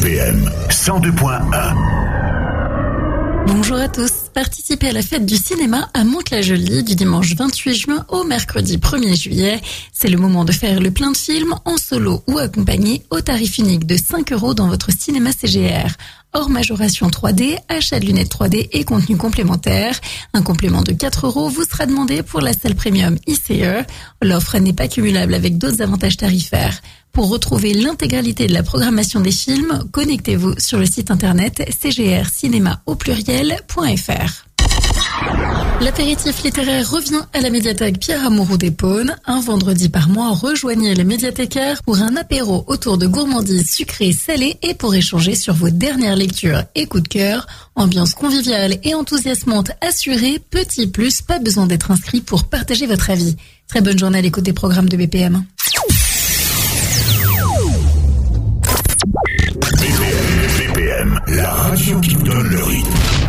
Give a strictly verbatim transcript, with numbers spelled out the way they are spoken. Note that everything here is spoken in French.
P M cent deux point un. Bonjour à tous. Participez à la fête du cinéma à Mantes-la-Jolie du dimanche vingt-huit juin au mercredi premier juillet. C'est le moment de faire le plein de films en solo ou accompagné au tarif unique de cinq euros dans votre cinéma C G R. Hors majoration trois D, achat de lunettes trois D et contenu complémentaire. Un complément de quatre euros vous sera demandé pour la salle premium I C E. L'offre n'est pas cumulable avec d'autres avantages tarifaires. Pour retrouver l'intégralité de la programmation des films, connectez-vous sur le site internet c g r cinéma au pluriel point f r. L'apéritif littéraire revient à la médiathèque Pierre Amouroux des Paunes. Un vendredi par mois, rejoignez les médiathécaires pour un apéro autour de gourmandises sucrées, salées et pour échanger sur vos dernières lectures et coups de cœur. Ambiance conviviale et enthousiasmante assurée. Petit plus, pas besoin d'être inscrit pour partager votre avis. Très bonne journée à l'écoute des programmes de B P M. B P M, la radio qui donne le rythme.